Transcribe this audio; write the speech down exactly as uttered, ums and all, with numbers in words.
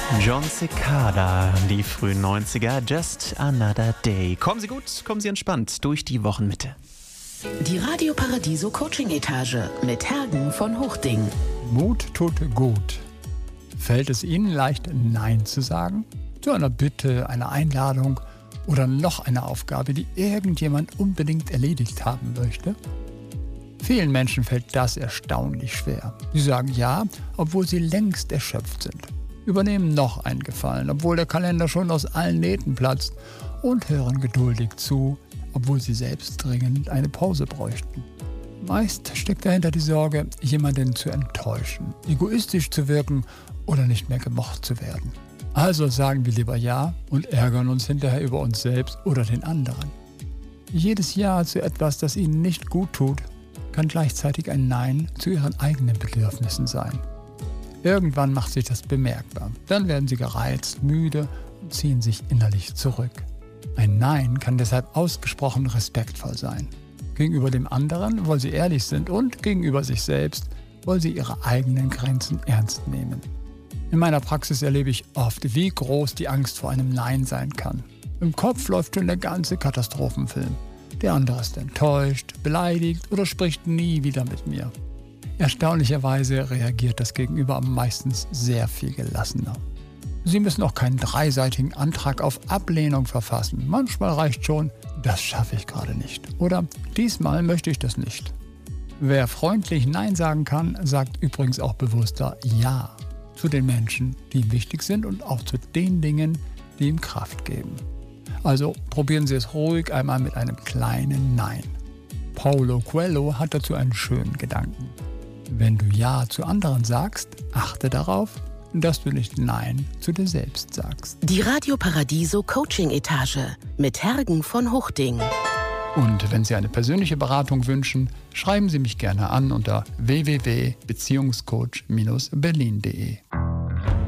John Cicada, die frühen neunziger, Just Another Day. Kommen Sie gut, kommen Sie entspannt durch die Wochenmitte. Die Radio Paradiso Coaching Etage mit Hergen von Huchting. Mut tut gut. Fällt es Ihnen leicht, Nein zu sagen? Zu einer Bitte, einer Einladung oder noch einer Aufgabe, die irgendjemand unbedingt erledigt haben möchte? Vielen Menschen fällt das erstaunlich schwer. Sie sagen Ja, obwohl sie längst erschöpft sind. Übernehmen noch einen Gefallen, obwohl der Kalender schon aus allen Nähten platzt, und hören geduldig zu, obwohl sie selbst dringend eine Pause bräuchten. Meist steckt dahinter die Sorge, jemanden zu enttäuschen, egoistisch zu wirken oder nicht mehr gemocht zu werden. Also sagen wir lieber Ja und ärgern uns hinterher über uns selbst oder den anderen. Jedes Ja zu etwas, das ihnen nicht gut tut, kann gleichzeitig ein Nein zu ihren eigenen Bedürfnissen sein. Irgendwann macht sich das bemerkbar. Dann werden sie gereizt, müde und ziehen sich innerlich zurück. Ein Nein kann deshalb ausgesprochen respektvoll sein. Gegenüber dem anderen, weil sie ehrlich sind, und gegenüber sich selbst, weil sie ihre eigenen Grenzen ernst nehmen. In meiner Praxis erlebe ich oft, wie groß die Angst vor einem Nein sein kann. Im Kopf läuft schon der ganze Katastrophenfilm. Der andere ist enttäuscht, beleidigt oder spricht nie wieder mit mir. Erstaunlicherweise reagiert das Gegenüber meistens sehr viel gelassener. Sie müssen auch keinen dreiseitigen Antrag auf Ablehnung verfassen. Manchmal reicht schon, das schaffe ich gerade nicht. Oder diesmal möchte ich das nicht. Wer freundlich Nein sagen kann, sagt übrigens auch bewusster Ja zu den Menschen, die ihm wichtig sind, und auch zu den Dingen, die ihm Kraft geben. Also probieren Sie es ruhig einmal mit einem kleinen Nein. Paulo Coelho hat dazu einen schönen Gedanken. Wenn du Ja zu anderen sagst, achte darauf, dass du nicht Nein zu dir selbst sagst. Die Radio Paradiso Coaching Etage mit Hergen von Huchting. Und wenn Sie eine persönliche Beratung wünschen, schreiben Sie mich gerne an unter w w w punkt beziehungscoach Bindestrich berlin punkt de.